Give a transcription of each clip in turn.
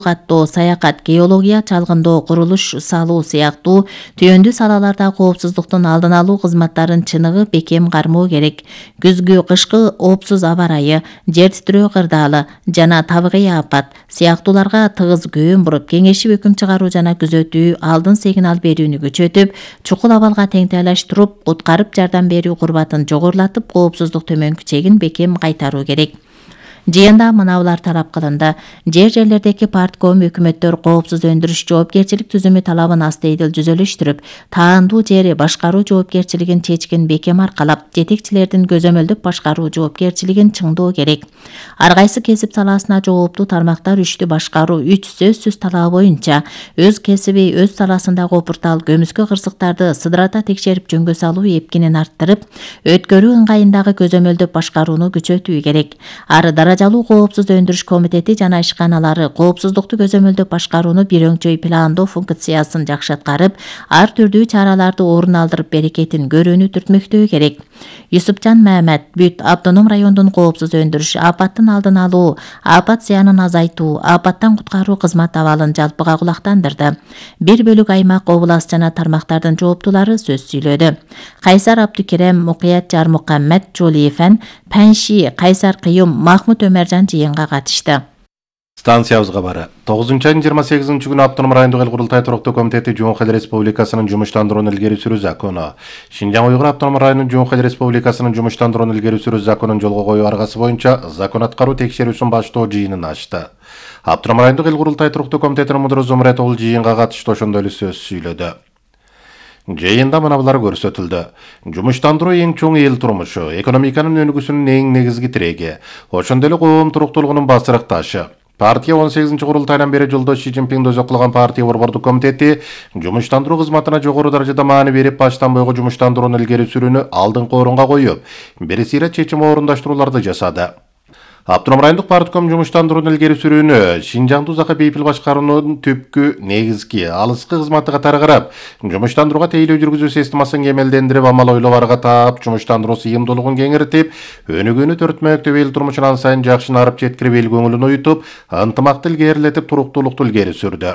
каттоо, саякат, геология, чалгындоо, курулуш салуу сыяктуу түйөндүү салаларда коопсуздуктун алдын алуу кызматтарын чыныгы бекем кармоо керек. Күзгү, кышкы оопсуз аба ырайы, жер титирөө кырдаалы жана табигый апат сыяктууларга тыгыз көөн буруп, кеңешип өкүм чыгаруу жана күзөтүү, алдын сигнал берүүнү күчөтүп, чукул абалга теңтайлаштырып, куткарып жардам берүү курбатын жогорулатып, коопсуздук төмөнкү чегин бекем кайтаруу керек. Жыйында мынаулар талап кылынды. Жерлердеги партком өкмөттөр коопсуз өндүрүш жоопкерчилик түзүмү талабын астыйдыл жүзөлүштүрүп, таандуу жери башкаруу жоопкерчилигин чечкин бекем аркалап, жетекчилердин көзөмөлдүк башкаруу жоопкерчилигин чыңдоо керек. Ар кайсы кесип саласына жооптуу тармактар үчтү башкаруу 3 сөзсүз талабы боюнча өз кесиби, өз саласындагы опуртал көмүскө кырсыктарды сыдырата текшерип жөнгө салуу эпкинин арттырып, өткөрүү ыңгайындагы көзөмөлдүк башкарууну күчөтүү керек. Даражалуу коопсуз өндүрүш комитети жана ишканалары коопсуздукту көзөмөлдөп башкарууну бир өңчөй пландоо функциясын жакшы аткарып, ар түрдүү чараларды орун алдырып берекетин көрүүнү түртмөктөө керек. Юсупжан Мамед Бүт автоном райондун коопсуз өндүрүш, апаттын алдын алуу, апат зыянын азайтуу, апаттан куткаруу кызмат абалын жалпыга кулактандырды. Бир бөлүк аймак, област жана тармактардын жооптуулары сөз сүйлөдү. Кайсар Абдукерем, Мукият Жармукаммед, Жолиефен, Панши, Кайсар Кыюм, Махмут Өмөржан жыйынга катышты. Станциябызга бары 9-айдын 28-күнү Автоном райондук эл курултай туруктуу комитети Жумук Эл Республикасынын жумуштандырууну илгери сүрүү закону, Шинжаң Уйгур Автоном районунун Жумук Эл Республикасынын жумуштандырууну илгери сүрүү законун жолго коюу аргасы боюнча закон аткаруу текшерүүсүн баштоо жыйынын ачты. Автоном райондук эл курултай туруктуу комитетинин мудуру Зумрет ул жыйынга катышты, ошондой эле сөз сүйлөдү. Жыйында мыналар көрсөтүлдү. Жумуштандыруу эң чоң эл турмушу, экономиканын өнүгүүсүнүн эң негизги тиреги, ошондой эле коом туруктуулугунун басырык ташы. Партия 18-курултайдан бери жолдош Ши Цзиньпин өзөк кылган партия борбордук комитети жумуштандыруу кызматына жогору даражада маани берип, баштан бойго жумуштандырууну илгери сүрүүнү алдыңкы орунга коюп, бир сыйра чечим орундаштырууларды жасады. Автоном райондук партком жумуштандырууну илгери сүрүүнү Шинжаңды узакка бейпил башкаруунун түпкү негизги алыскы кызматы катары карап, жумуштандырууга тейлөө жүргүзүү системасын кемелдендирип, амал ойлоп арга таап, жумуштандыруу сыйымдуулугун кеңиртип, өнүгүүнү төртмөктөп эл турмушун ан сайын жакшынарып жеткирип, эл көңүлүн уютуп, ынтымакты илгерилетип, туруктуулукту илгери сүрдү.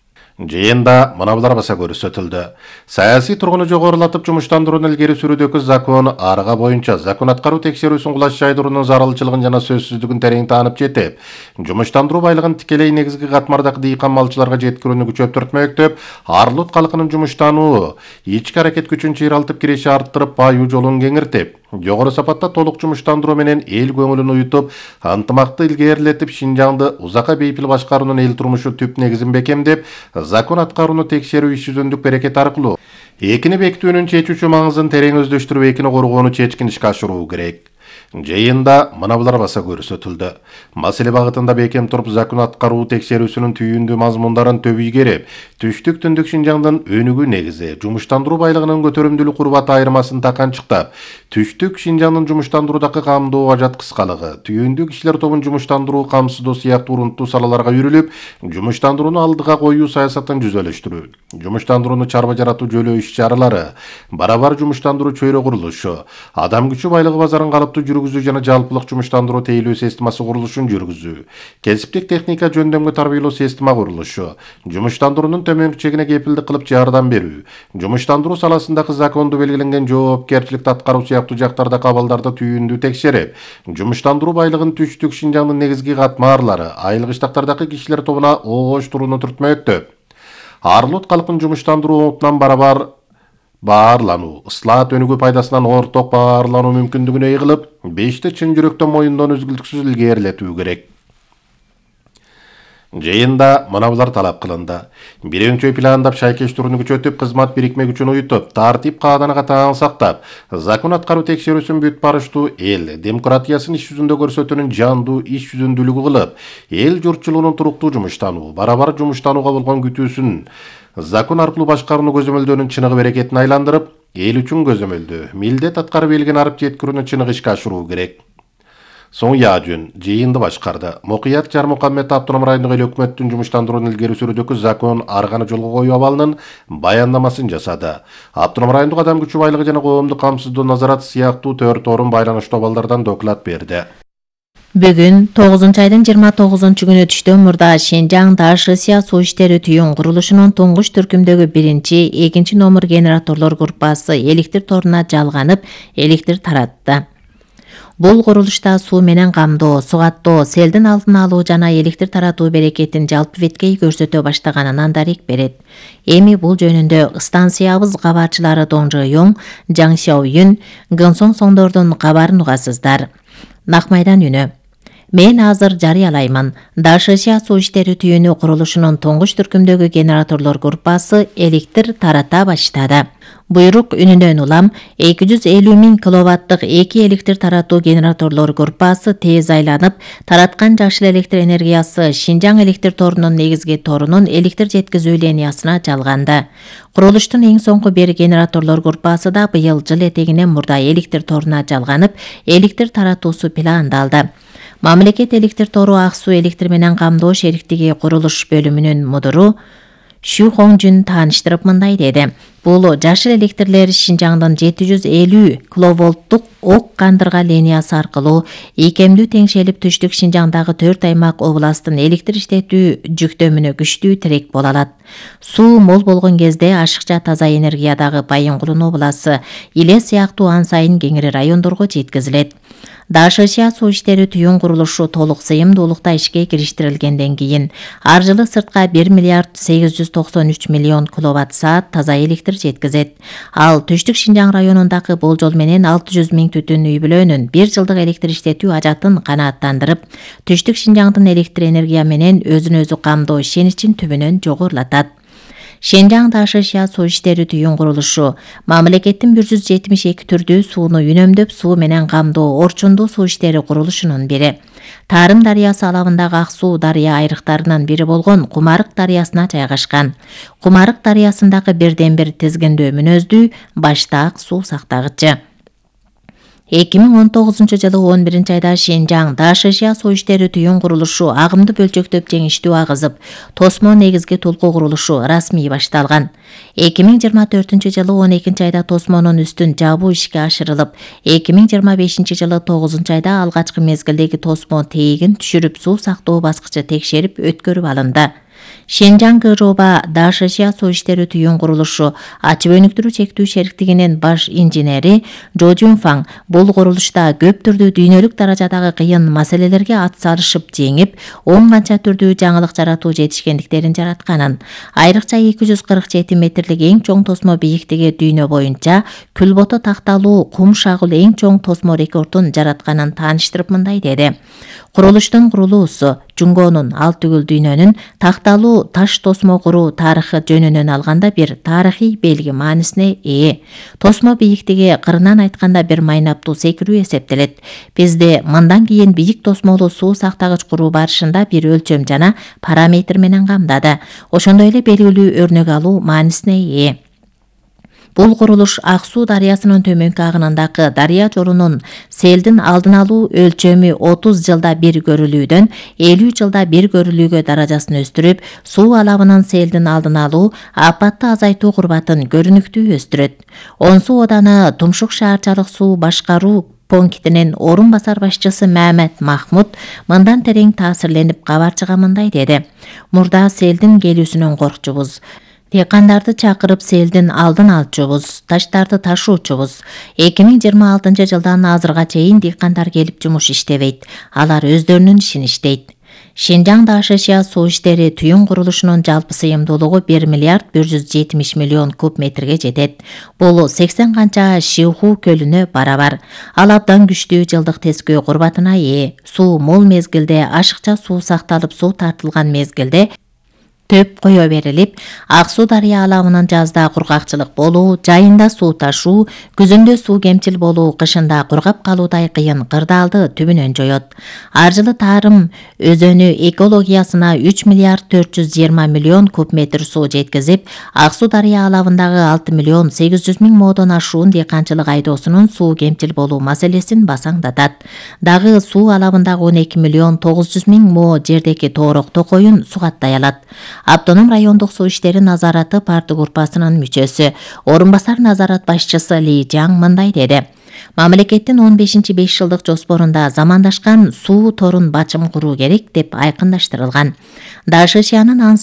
Жыйында мыналар баса көрсөтүлдү. Саясий тургуну жогорулатып, жумуштандырууну илгери сүрүүдөгү закон арга боюнча закон аткаруу текшерүүсүн кулаш жайдыруунун зарылчылыгын жана сөзсүздүгүн терең таанып жетип, жумуштандыруу байлыгын тикелей негизги катмардагы дыйкан малчыларга жеткирүүнү күчөптүртмөктөп, Арлут калкынын жумуштануу, ички аракет күчүн чыйралтып, киреше арттырып, бааюу жолун кеңиртип, жогору сапатта толук жумуштандыруу менен эл көңүлүн уютуп, ынтымакты илгерилетип, Шинжаңды узакка бейпил башкаруунун эл турмушу түп негизин бекемдеп, закон аткарууну текшерүү иш жүзүндүк берекет аркылуу экини бекитүүнүн чечүүчү маңызын терең өздөштүрүп, экини коргоону чечкин ишке ашыруу керек. Жыйында мыналар баса көрсөтүлдү. Маселе багытында бекем туруп, закон аткаруу текшерүүсүнүн түйүндүү мазмундарын төбүйгерип, түштүк түндүк Шинжаңдын өнүгүү негизи, жумуштандыруу байлыгынын көтөрүмдүүлүк курбаты айырмасын таканчыктап, түштүк Шинжаңдын жумуштандыруудагы камдоо ажат кыскалыгы, түйүндүү кишилер тобун жумуштандыруу камсыздоо сыяктуу урунттуу салаларга үйрүлүп, жумуштандырууну алдыга коюу саясатын жүзөлөштүрүү, жумуштандырууну чарба жаратуу жөлөө иш чаралары, барабар жумуштандыруу чөйрө курулушу, адам күчү байлыгы базарын калыптуу жүргүзүү жана жалпылык жумуштандыруу тейлөө системасы курулушун жүргүзүү, кесиптик техника жөндөмгө тарбиялоо система курулушу, жумуштандыруунун төмөнкү чегине кепилдик кылып жардам берүү, жумуштандыруу саласындагы закондуу белгиленген жоопкерчиликти аткаруу сыяктуу жактарда абалдарды түйүндүү текшерип, жумуштандыруу байлыгын түштүк Шинжаңдын негизги катмарлары, айыл кыштактардагы кишилер тобуна ооштурууну түртмөктөп, Арлут калкын жумуштандыруу оңутунан барабар баарлануу, ыслаат өнүгүү пайдасынан орток баарлануу мүмкүндүгүнө ыйгылып, 5-ти чын жүрөктөн моюндон үзгүлтүксүз илгерилетүү керек. Жыйында мыналар талап кылынды. Бир өңчөй пландап, шайкештирүүнү күчөтүп, кызмат бирикме күчүн уютуп, тартип кааданыга таң сактап, закон аткаруу текшерүүсүн бүт барыштуу эл демократиясын иш жүзүндө көрсөтүүнүн жандуу иш жүзүндүүлүгү кылып, эл журтчулугунун туруктуу жумуштануу, барабар жумуштанууга болгон күтүүсүн закон аркылуу башкарууну көзөмөлдөөнүн чыныгы берекетин айландырып, эл үчүн көзөмөлдөө, милдет аткарып элгин арып жеткирүүнү чыныгы ишке ашыруу керек. Соң Яжүн жыйынды башкарды. Мукият Жармукаммед Автоном райондук эл өкмөттүн жумуштандырууну илгери сүрүүдөгү закон арганы жолго коюу абалынын баяндамасын жасады. Автоном райондук адам күчү байлыгы жана коомдук камсыздоо назарат сыяктуу 4 орун байланыштуу абалдардан доклад берди. Бүгүн 9-айдын 29-күнү түштөн мурда Шинжаң Дашisia суу иштери түйүн курулушунун туңгуч түркүмдөгү 1-2 номер генераторлор группасы электр торуна жалганып, электр таратты. Бул курулушта суу менен камдоо, сугаттоо, селдин алдын алуу жана электр таратуу берекетин жалпы беткей көрсөтө баштаганынан дарек берет. Эми бул жөнүндө станциябыз кабарчылары Дong Zhe-yong, Jang Xiaoyun, Gyeongsong Songдордун кабарын угасыздар. Накмайдан үнү. Мен азыр жарыялаймын. Дашisia суу иштери түйүнү курулушунун туңгуч түркүмдөгү генераторлор группасы электр тарата баштады. Буйрук үнүнөн улам 250 000 киловаттык 2 электр таратуу генераторлор группасы тез айланып, тараткан жашыл электр энергиясы Шинжаң электр торунун негизги торунун электр жеткизүү линиясына жалганды. Курулуштун эң соңку бир генераторлор группасы да быйыл жыл этегинен мурда электр торуна жалганып, электр таратуусу пландалды. Мамлекет электр тору ак суу электр менен камдоо шериктиги курулуш бөлүмүнүн мудуру Шу Хонgjun тааныштырып мындай деди. Бул жашыл электрлер Шинжаңдын 750 киловолттук ок кандырга линиясы аркылуу ийкемдүү теңшелип түштүк Шинжаңдагы 4 аймак областтын электр иштетүү жүктөмүнө күчтүү тирек боло алат. Суу мол болгон кезде ашыкча таза энергиядагы Байынгулун обласы, Иле сыяктуу ан сайын кеңири райондорго жеткизилет. Дашisia суу иштери түйүн курулушу толук сыйымдуулукта ишке кириштирилгенден кийин ар жылы сыртка 1 миллиард 893 миллион киловатт саат таза электр жеткизет. Ал түштүк Шинжаң районундагы болжол менен 600 000 түтүн үй бүлөнүн 1 жылдык электр иштетүү ажатын канааттандырып, түштүк Шинжаңдын электр энергия менен өзүн өзү камдоо ишеничин түбүнөн жогорулатат. Шинжаң Дашisia суу иштери түйүн курулушу мамлекеттин 172 түрдүү сууну үнөмдөп суу менен камдоо орчундуу суу иштери курулушунун бири. Тарым дарыясы алабындагы ак суу дарыя айрыктарынын бири болгон Кумарык дарыясына жайгашкан. Кумарык дарыясындагы бирден бир тизгиндүү мүнөздүү башта ак суу сактагычы. 2019 жылы 11-айда Шинжаң Дашisia суу иштери түйүн курулушу агымды бөлчөктөп жеңиштүү агызып, тосмо негизги тулкуу курулушу расмий башталган. 2024 жылы 12-айда тосмонун үстүн жабуу ишке ашырылып, 2025 жылы 9-айда алгачкы мезгилдеги тосмо тегин түшүрүп суу сактоо баскычы текшерип өткөрүп алынды. Шинжаң КЖОБа Дашisia суу иштери түйүн курулушу ачып өнүктүрүү чектүү шериктигинин баш инженери Жо Жунфаң бул курулушта көп түрдүү дүйнөлүк даражадагы кыйын маселелерге ат салышып жеңип, он канча түрдүү жаңылык жаратуу жетишкендиктерин жаратканын, айрыкча 247 метрлик эң чоң тосмо бийиктиги дүйнө боюнча күлбото такталуу кум шагыл эң чоң тосмо рекордун жаратканын тааныштырып мындай деди. Курулуштун курулуусу Жунгонун ал түгүл дүйнөнүн такталуу таш тосмо куруу тарыхы жөнүнөн алганда бир тарыхый белги маанисине ээ. Тосмо бийиктиги кырынан айтканда бир майнаптуу секирүү эсептелет. Бизде мындан кийин бийик тосмолуу суу сактагыч куруу барышында бир өлчөм жана параметр менен камдады. Ошондой эле белгилүү өрнөк алуу маанисине ээ. Бул курулуш Ак суу дарыясынын төмөнкү агынындагы дарыя жорунун селдин алдын алуу өлчөмү 30 жылда бир көрүлүүдөн 50 жылда бир көрүлүүгө даражасын өстүрүп, суу алабынын селдин алдын алуу, апатты азайтуу курбатын көрүнүктүү өстүрөт. Онсу Оданы Тумшук шаарчалык суу башкаруу пунктинин орун басар башчысы Мамед Махмуд мындан терең таасирленип кабарчыга мындай деди. Мурда селдин келүүсүнөн коркчубуз. Дыйкандарды чакырып селдин алдын алчубуз, таштарды ташуучубуз. 2026 жылдан азырга чейин дыйкандар келип жумуш иштебейт. Алар өздөрүнүн ишин иштейт. Шинжаң Дашisia суу иштери түйүн курулушунун жалпы сыйымдуулугу 1 миллиард 170 миллион куб метрге жетет. Бул 80 канча Шиху көлүнө барабар. Ал абдан күчтүү жылдык тескөө курбатына ээ. Суу мол мезгилде, ашыкча суу сакталып, суу тартылган мезгилде төп кое берилип, Ак суу дарыя алабынын жазда кургакчылык болуу, жайында суу ташуу, күзүндө суу кемчил болуу, кышында кургап калуудай кыйын кырдаалды түбүнөн жоет. Ар жылы Тарым өзөнү экологиясына 3 миллиард 420 миллион куб метр суу жеткизип, Ак суу дарыя алабындагы 6 миллион 800 миң модон ашуун дыйканчылык айдоосунун суу кемчил болуу маселесин басаңдатат. Дагы суу алабындагы 12 миллион 900 миң мо жердеки тоорок токойун сугаттай алат. Автоном райондук суу иштери назараты парты группасынын мүчөсү, орун басар назарат башчысы Ли Жаң мындай деди. Мамлекеттин 15-5 жылдык жоспорунда замандашкан суу торун бачым куруу керек деп айкындаштырылган. ДШШнын